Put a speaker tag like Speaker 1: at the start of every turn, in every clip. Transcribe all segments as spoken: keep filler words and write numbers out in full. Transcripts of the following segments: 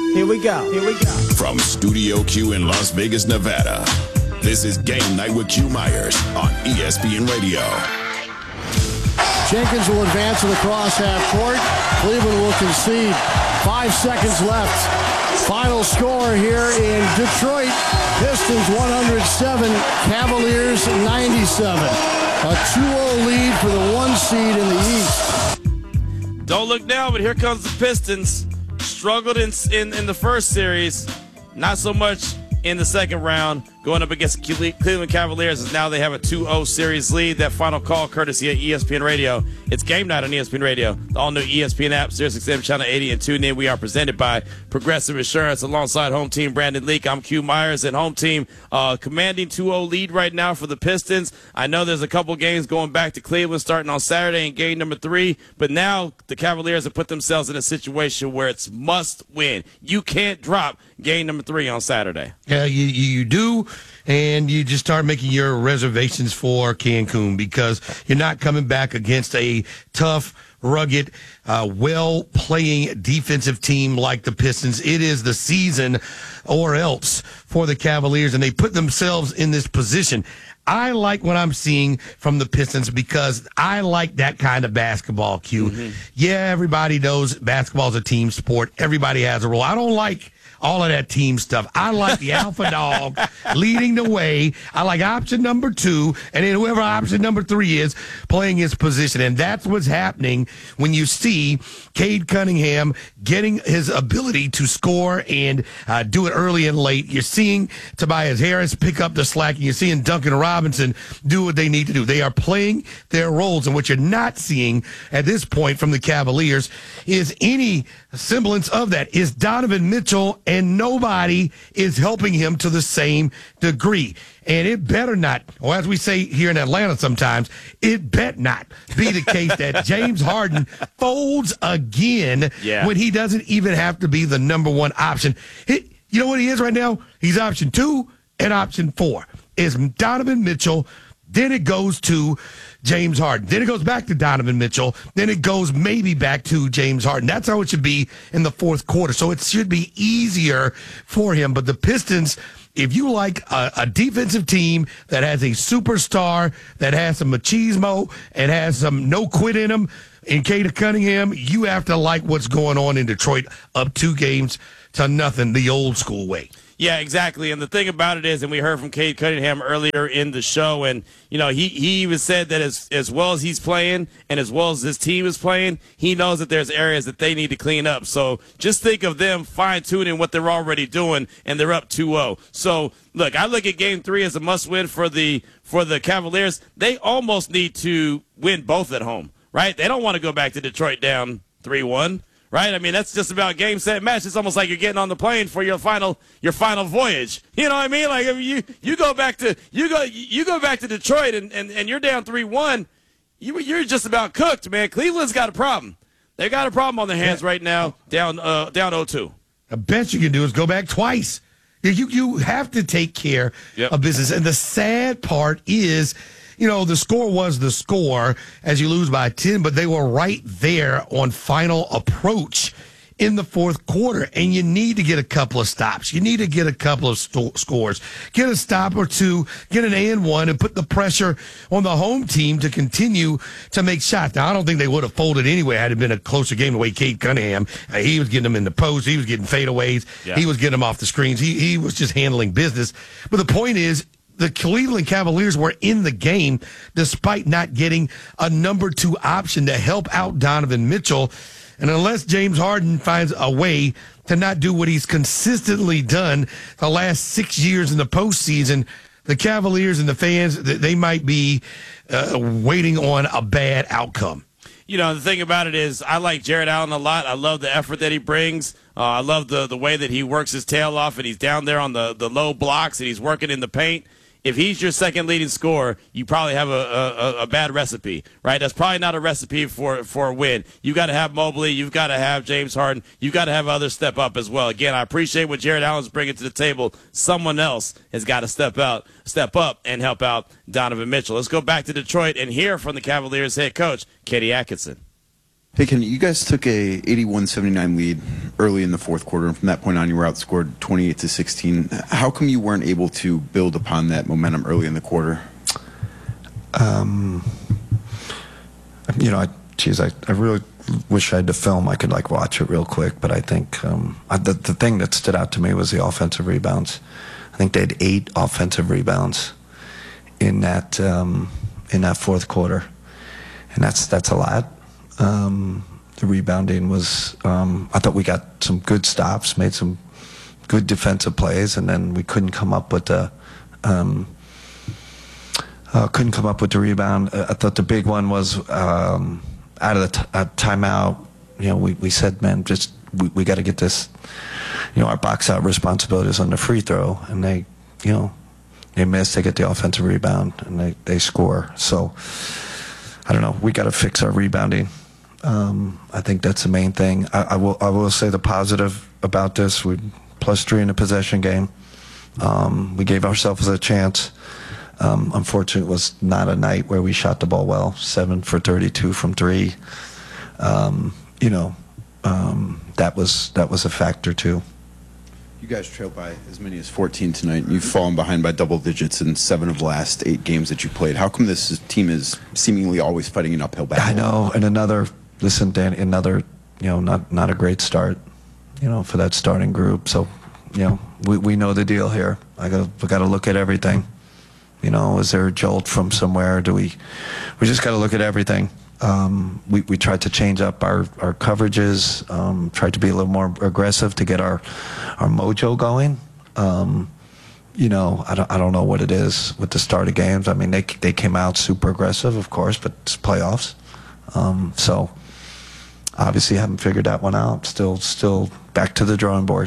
Speaker 1: Here we go. Here we go.
Speaker 2: From Studio Q in Las Vegas, Nevada, this is Game Night with Q Myers on E S P N Radio.
Speaker 3: Jenkins will advance to the cross half court. Cleveland will concede. Five seconds left. Final score here in Detroit. Pistons one hundred seven, Cavaliers ninety-seven. A two oh lead for the one seed in the East.
Speaker 4: Don't look now, but here comes the Pistons. Struggled in, in, in the first series. Not so much in the second round. Going up against Cleveland Cavaliers as now they have a two oh series lead. That final call courtesy of E S P N Radio. It's Game Night on E S P N Radio. The all-new E S P N app, Sirius X M Channel eighty, and tune in. We are presented by Progressive Insurance alongside home team Brandon Leak. I'm Q Myers, and home team uh, commanding two oh lead right now for the Pistons. I know there's a couple games going back to Cleveland starting on Saturday in game number three, but now the Cavaliers have put themselves in a situation where it's must win. You can't drop game number three on Saturday.
Speaker 5: Yeah, you, you do. And you just start making your reservations for Cancun because you're not coming back against a tough, rugged, uh, well-playing defensive team like the Pistons. It is the season or else for the Cavaliers, and they put themselves in this position. I like what I'm seeing from the Pistons because I like that kind of basketball, Q. Mm-hmm. Yeah, everybody knows basketball is a team sport. Everybody has a role. I don't like all of that team stuff. I like the alpha dog leading the way. I like option number two, and then whoever option number three is playing his position. And that's what's happening when you see Cade Cunningham getting his ability to score and uh, do it early and late. You're seeing Tobias Harris pick up the slack, and you're seeing Duncan Robinson do what they need to do. They are playing their roles, and what you're not seeing at this point from the Cavaliers is any semblance of that. Is Donovan Mitchell, and nobody is helping him to the same degree. And it better not, or as we say here in Atlanta sometimes, it bet not be the case that James Harden folds again yeah. when he doesn't even have to be the number one option. He, you know what he is right now? He's option two and option four. Is Donovan Mitchell. Then it goes to James Harden. Then it goes back to Donovan Mitchell. Then it goes maybe back to James Harden. That's how it should be in the fourth quarter. So it should be easier for him. But the Pistons, if you like a, a defensive team that has a superstar, that has some machismo and has some no quit in them, in Cade Cunningham, you have to like what's going on in Detroit, up two games to nothing the old school way.
Speaker 4: Yeah, exactly. And the thing about it is, and we heard from Cade Cunningham earlier in the show, and, you know, he, he even said that as, as well as he's playing and as well as his team is playing, he knows that there's areas that they need to clean up. So just think of them fine-tuning what they're already doing, and they're up two oh. So, look, I look at game three as a must-win for the for the Cavaliers. They almost need to win both at home, right? They don't want to go back to Detroit down three one. Right? I mean, that's just about game, set, match. It's almost like you're getting on the plane for your final your final voyage. You know what I mean? Like, if you you go back to you go you go back to Detroit and, and, and you're down three one, you you're just about cooked, man. Cleveland's got a problem. They got a problem on their hands right now, down uh, down oh two.
Speaker 5: The best you can do is go back twice. You you have to take care yep. of business. And the sad part is, you know, the score was the score as you lose by ten, but they were right there on final approach in the fourth quarter. And you need to get a couple of stops. You need to get a couple of sto- scores. Get a stop or two, get an and one, and put the pressure on the home team to continue to make shots. Now, I don't think they would have folded anyway had it been a closer game the way Cade Cunningham. Uh, he was getting them in the post. He was getting fadeaways. Yeah. He was getting them off the screens. He, he was just handling business. But the point is, the Cleveland Cavaliers were in the game despite not getting a number two option to help out Donovan Mitchell. And unless James Harden finds a way to not do what he's consistently done the last six years in the postseason, the Cavaliers and the fans, they might be uh, waiting on a bad outcome.
Speaker 4: You know, the thing about it is I like Jarrett Allen a lot. I love the effort that he brings. Uh, I love the, the way that he works his tail off, and he's down there on the, the low blocks, and he's working in the paint. If he's your second leading scorer, you probably have a, a, a bad recipe, right? That's probably not a recipe for, for a win. You've got to have Mobley. You've got to have James Harden. You've got to have others step up as well. Again, I appreciate what Jarrett Allen's bringing to the table. Someone else has got to step out, step up and help out Donovan Mitchell. Let's go back to Detroit and hear from the Cavaliers head coach, Kenny Atkinson.
Speaker 6: Hey, Ken, you guys took a eighty-one seventy-nine lead
Speaker 1: early in the fourth quarter, and from that point on, you were outscored twenty-eight to sixteen. How come you weren't able to build upon that momentum early in the quarter?
Speaker 6: Um, you know, I, geez, I, I really wish I had the film. I could like watch it real quick, but I think um, I, the the thing that stood out to me was the offensive rebounds. I think they had eight offensive rebounds in that um, in that fourth quarter, and that's that's a lot. Um, The rebounding was, um, I thought we got some good stops, made some good defensive plays, and then we couldn't come up with the, um, uh, couldn't come up with the rebound. Uh, I thought the big one was um, out of the t- uh, timeout. You know, we, we said, man, just we, we got to get this. You know, our box out responsibilities on the free throw, and they, you know, they miss. They get the offensive rebound, and they they score. So I don't know. We got to fix our rebounding. Um, I think that's the main thing. I, I will I will say the positive about this. We plus three in the possession game. Um, we gave ourselves a chance. Um, unfortunately, it was not a night where we shot the ball well. Seven for thirty-two from three. Um, you know, um, that was that was a factor too.
Speaker 1: You guys trailed by as many as fourteen tonight. You've fallen behind by double digits in seven of the last eight games that you played. How come this team is seemingly always fighting an uphill battle?
Speaker 6: I know, and another. Listen, Dan, another, you know, not not a great start, you know, for that starting group. So, you know, we we know the deal here. I got we got to look at everything. You know, is there a jolt from somewhere? Do we? We just got to look at everything. Um, we we tried to change up our our coverages. Um, tried to be a little more aggressive to get our our mojo going. Um, you know, I don't I don't know what it is with the start of games. I mean, they they came out super aggressive, of course, but it's playoffs. Um, so. Obviously, haven't figured that one out. Still, still back to the drawing board.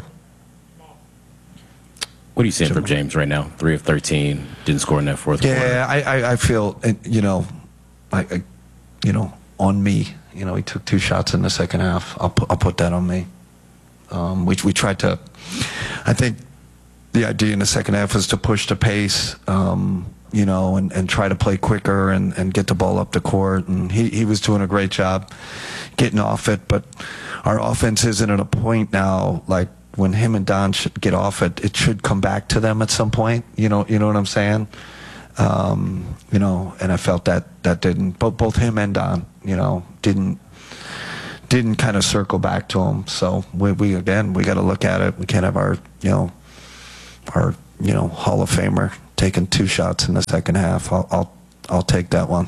Speaker 7: What are you seeing from James right now? Three of thirteen, didn't score in that fourth
Speaker 6: yeah,
Speaker 7: quarter.
Speaker 6: Yeah, I, I, I feel, you know, I, I, you know, on me. You know, he took two shots in the second half. I'll put, I'll put that on me. Um, we we tried to. I think the idea in the second half was to push the pace. Um, you know, and, and try to play quicker and, and get the ball up the court. And he, he was doing a great job getting off it. But our offense isn't at a point now, like when him and Don should get off it, it should come back to them at some point. You know, you know what I'm saying? Um, you know, and I felt that that didn't, both, both him and Don, you know, didn't, didn't kind of circle back to him. So we, we again, we got to look at it. We can't have our, you know, our, you know, Hall of Famer taking two shots in the second half. I'll I'll, I'll take that one.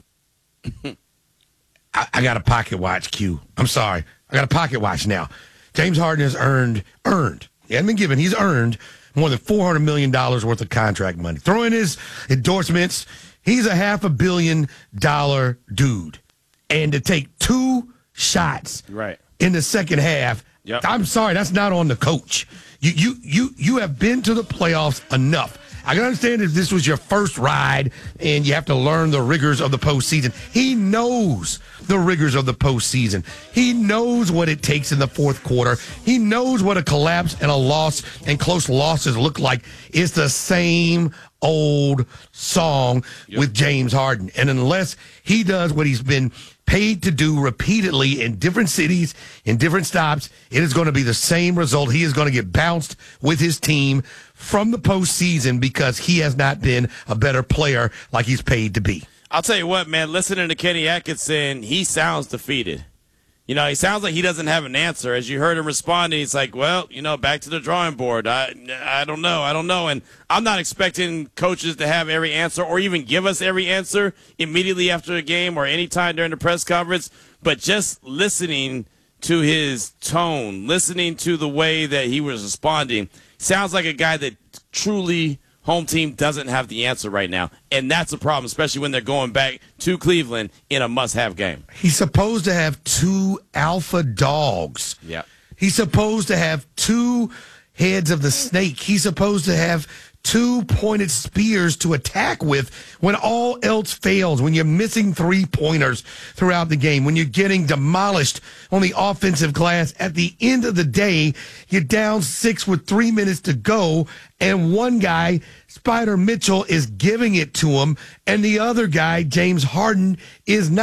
Speaker 5: I, I got a pocket watch, Q. I'm sorry. I got a pocket watch now. James Harden has earned, earned. He hasn't been given. He's earned more than four hundred million dollars worth of contract money. Throw in his endorsements. He's a half a billion dollar dude. And to take two shots
Speaker 4: right.
Speaker 5: in the second half, yep. I'm sorry, that's not on the coach. You, you, you, you have been to the playoffs enough. I can understand if this was your first ride and you have to learn the rigors of the postseason. He knows the rigors of the postseason. He knows what it takes in the fourth quarter. He knows what a collapse and a loss and close losses look like. It's the same old song yep. with James Harden. And unless he does what he's been paid to do repeatedly in different cities, in different stops, it is going to be the same result. He is going to get bounced with his team from the postseason because he has not been a better player like he's paid to be.
Speaker 4: I'll tell you what, man, listening to Kenny Atkinson, he sounds defeated. You know, he sounds like he doesn't have an answer. As you heard him responding, he's like, well, you know, back to the drawing board. I I don't know. I don't know. And I'm not expecting coaches to have every answer or even give us every answer immediately after a game or any time during the press conference. But just listening to his tone, listening to the way that he was responding, sounds like a guy that truly home team doesn't have the answer right now. And that's a problem, especially when they're going back to Cleveland in a must-have game.
Speaker 5: He's supposed to have two alpha dogs.
Speaker 4: Yeah.
Speaker 5: He's supposed to have two heads of the snake. He's supposed to have two pointed spears to attack with when all else fails, when you're missing three-pointers throughout the game, when you're getting demolished on the offensive glass. At the end of the day, you're down six with three minutes to go, and one guy, Spider Mitchell, is giving it to him, and the other guy, James Harden, is not.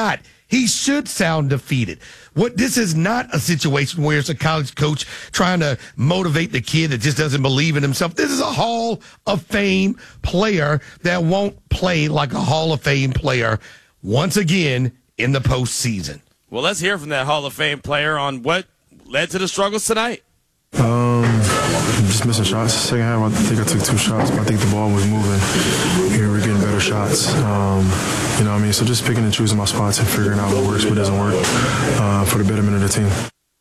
Speaker 5: He should sound defeated. What this is not a situation where it's a college coach trying to motivate the kid that just doesn't believe in himself. This is a Hall of Fame player that won't play like a Hall of Fame player once again in the postseason.
Speaker 4: Well, let's hear from that Hall of Fame player on what led to the struggles tonight.
Speaker 8: Um, just missing shots. Second half, I think I took two shots, but I think the ball was moving. We were getting better shots. Um, you know what I mean? So just picking and choosing my spots and figuring out what works, what doesn't work uh, for the betterment of the team.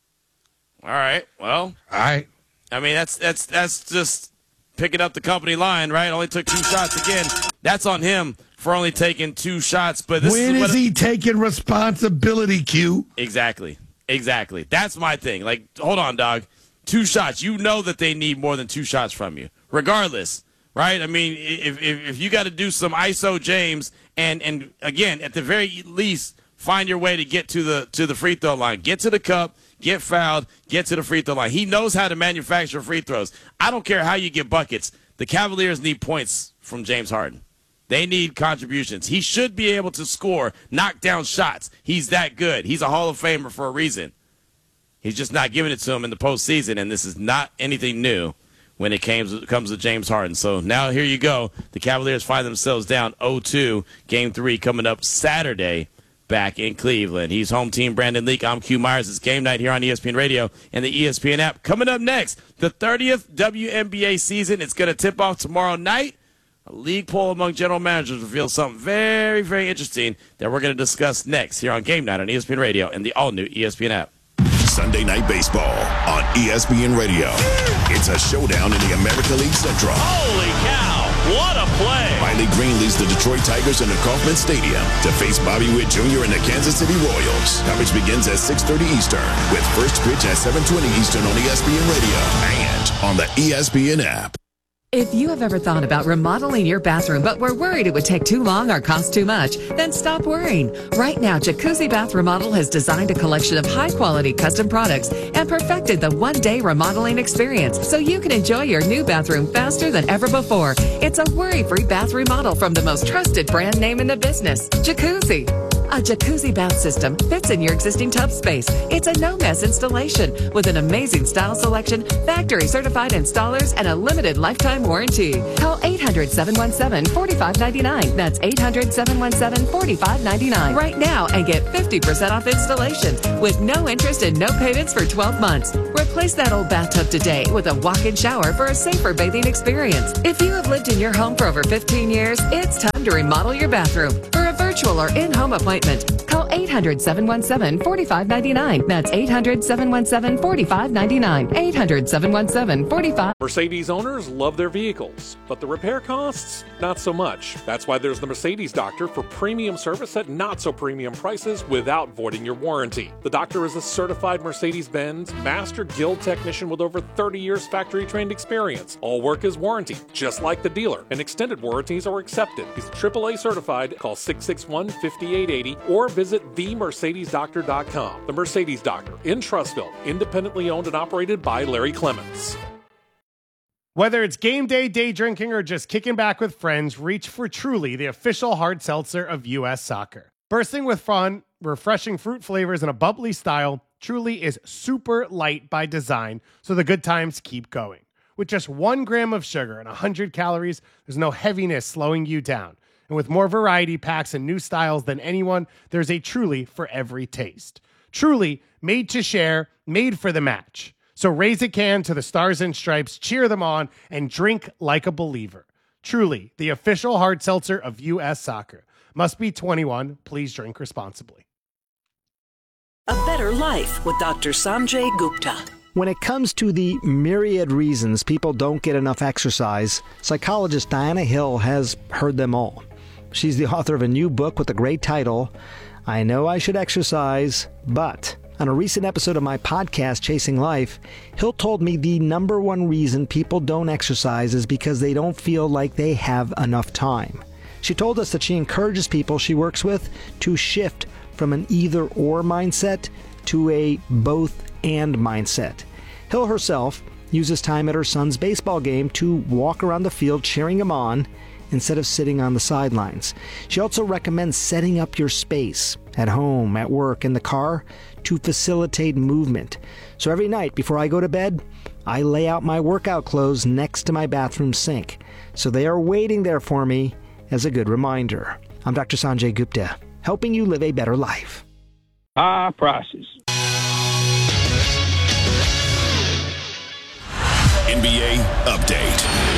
Speaker 4: All right. Well,
Speaker 5: all right.
Speaker 4: I mean, that's that's that's just picking up the company line, right? Only took two shots again. That's on him for only taking two shots. But this
Speaker 5: when
Speaker 4: is,
Speaker 5: is he taking responsibility, Q?
Speaker 4: Exactly. Exactly. That's my thing. Like, hold on, dog. Two shots. You know that they need more than two shots from you, regardless, right? I mean, if if, if you got to do some I S O James, and and again, at the very least, find your way to get to the to the free throw line, get to the cup, get fouled, get to the free throw line. He knows how to manufacture free throws. I don't care how you get buckets. The Cavaliers need points from James Harden. They need contributions. He should be able to score, knock down shots. He's that good. He's a Hall of Famer for a reason. He's just not giving it to him in the postseason, and this is not anything new when it comes, comes to James Harden. So now here you go. The Cavaliers find themselves down oh two. Game three coming up Saturday back in Cleveland. He's home team Brandon Leak. I'm Q Myers. It's game night here on E S P N Radio and the E S P N app. Coming up next, the thirtieth W N B A season. It's going to tip off tomorrow night. A league poll among general managers reveals something very, very interesting that we're going to discuss next here on Game Night on E S P N Radio and the all-new E S P N app.
Speaker 2: Sunday Night Baseball on E S P N Radio. It's a showdown in the American League Central.
Speaker 9: Holy cow, what a play.
Speaker 2: Riley Green leads the Detroit Tigers into Kauffman Stadium to face Bobby Witt Junior and the Kansas City Royals. Coverage begins at six thirty Eastern with first pitch at seven twenty Eastern on E S P N Radio and on the E S P N app.
Speaker 10: If you have ever thought about remodeling your bathroom but were worried it would take too long or cost too much, then stop worrying. Right now, Jacuzzi Bath Remodel has designed a collection of high-quality custom products and perfected the one-day remodeling experience so you can enjoy your new bathroom faster than ever before. It's a worry-free bath remodel from the most trusted brand name in the business, Jacuzzi. A jacuzzi bath system fits in your existing tub space. It's a no-mess installation with an amazing style selection, factory-certified installers, and a limited lifetime warranty. Call eight hundred, seven one seven, four five nine nine. That's eight hundred, seven one seven, four five nine nine right now and get fifty percent off installation with no interest and no payments for twelve months. Replace that old bathtub today with a walk-in shower for a safer bathing experience. If you have lived in your home for over fifteen years, it's time to remodel your bathroom. For a virtual or in-home appointment, call eight hundred, seven one seven, four five nine nine. That's eight hundred, seven one seven, four five nine nine. eight hundred, seven one seven, four five.
Speaker 11: Mercedes owners love their vehicles, but the repair costs, not so much. That's why there's the Mercedes Doctor for premium service at not so premium prices without voiding your warranty. The Doctor is a certified Mercedes-Benz Master Guild technician with over thirty years factory-trained experience. All work is warranted, just like the dealer, and extended warranties are accepted. He's triple A certified. Call six six one, five eight eight zero or visit the mercedes doctor dot com. The Mercedes Doctor in Trussville, independently owned and operated by Larry Clements.
Speaker 12: Whether it's game day, day drinking, or just kicking back with friends, reach for Truly, the official hard seltzer of U S Soccer. Bursting with fun, refreshing fruit flavors, and a bubbly style, Truly is super light by design, so the good times keep going. With just one gram of sugar and one hundred calories, there's no heaviness slowing you down. And with more variety packs and new styles than anyone, there's a Truly for every taste. Truly, made to share, made for the match. So raise a can to the Stars and Stripes, cheer them on, and drink like a believer. Truly, the official hard seltzer of U S Soccer. Must be twenty-one. Please drink responsibly.
Speaker 13: A better life with Doctor Sanjay Gupta.
Speaker 14: When it comes to the myriad reasons people don't get enough exercise, psychologist Diana Hill has heard them all. She's the author of a new book with the great title, I Know I Should Exercise, But... On a recent episode of my podcast, Chasing Life, Hill told me the number one reason people don't exercise is because they don't feel like they have enough time. She told us that she encourages people she works with to shift from an either-or mindset to a both-and mindset. Hill herself uses time at her son's baseball game to walk around the field cheering him on instead of sitting on the sidelines. She also recommends setting up your space, at home, at work, in the car, to facilitate movement. So every night before I go to bed, I lay out my workout clothes next to my bathroom sink, so they are waiting there for me as a good reminder. I'm Doctor Sanjay Gupta, helping you live a better life.
Speaker 15: High prices.
Speaker 2: N B A update.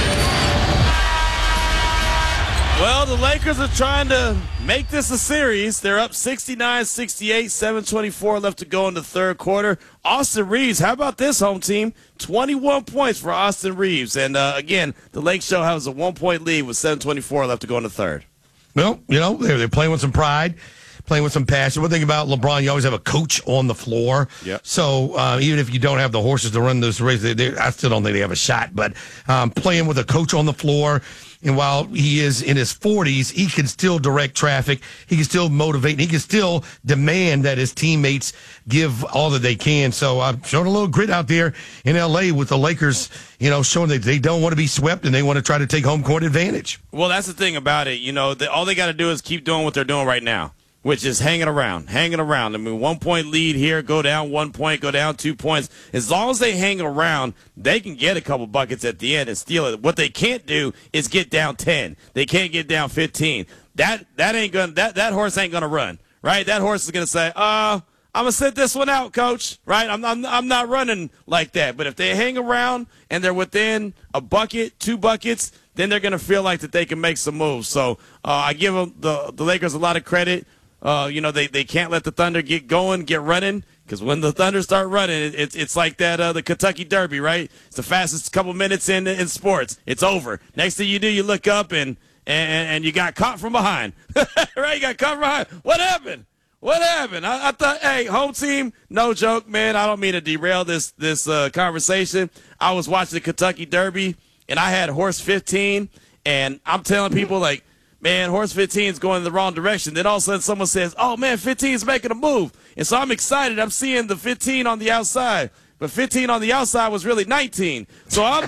Speaker 4: Well, the Lakers are trying to make this a series. They're up sixty-nine sixty-eight, seven twenty-four left to go in the third quarter. Austin Reeves, how about this, home team? twenty-one points for Austin Reeves. And, uh, again, the Lake Show has a one-point lead with seven twenty-four left to go in the third.
Speaker 5: Well, you know, they're, they're playing with some pride, playing with some passion. One thing about LeBron, you always have a coach on the floor.
Speaker 4: Yep.
Speaker 5: So uh, even if you don't have the horses to run this race, they, they, I still don't think they have a shot. But um, playing with a coach on the floor, and while he is in his forties, he can still direct traffic. He can still motivate. He can still demand that his teammates give all that they can. So I'm uh, showing a little grit out there in L A with the Lakers, you know, showing that they don't want to be swept and they want to try to take home court advantage.
Speaker 4: Well, that's the thing about it. You know, the, all they got to do is keep doing what they're doing right now, which is hanging around, hanging around. I mean, one-point lead here, go down one point, go down two points. As long as they hang around, they can get a couple buckets at the end and steal it. What they can't do is get down ten. They can't get down fifteen. That that ain't gonna that, that horse ain't gonna run, right? That horse is gonna say, uh, I'm gonna sit this one out, coach, right? I'm I'm I'm not running like that. But if they hang around and they're within a bucket, two buckets, then they're gonna feel like that they can make some moves. So uh, I give them the the Lakers a lot of credit. Uh, you know, they, they can't let the Thunder get going, get running, because when the Thunder start running, it, it's it's like that uh, the Kentucky Derby, right? It's the fastest couple minutes in in sports. It's over. Next thing you do, you look up and and, and you got caught from behind, right? You got caught from behind. What happened? What happened? I, I thought, hey, home team, no joke, man. I don't mean to derail this this uh, conversation. I was watching the Kentucky Derby, and I had horse fifteen, and I'm telling people like, man, horse fifteen is going in the wrong direction. Then all of a sudden someone says, oh, man, fifteen is making a move. And so I'm excited. I'm seeing the fifteen on the outside. But fifteen on the outside was really nineteen. So I'm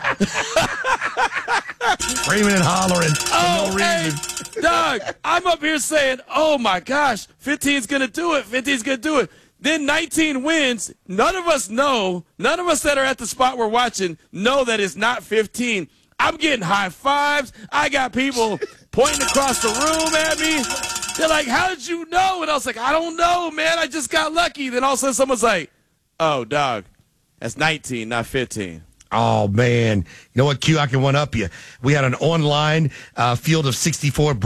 Speaker 5: screaming and hollering for
Speaker 4: oh,
Speaker 5: no reason.
Speaker 4: Hey, Doug, I'm up here saying, oh, my gosh, fifteen's going to do it. fifteen's going to do it. Then nineteen wins. None of us know, none of us that are at the spot we're watching know that it's not fifteen. I'm getting high fives. I got people pointing across the room at me. They're like, how did you know? And I was like, I don't know, man. I just got lucky. Then all of a sudden someone's like, oh, dog, that's nineteen, not fifteen.
Speaker 5: Oh, man. You know what, Q? I can one-up you. We had an online uh, field of sixty-four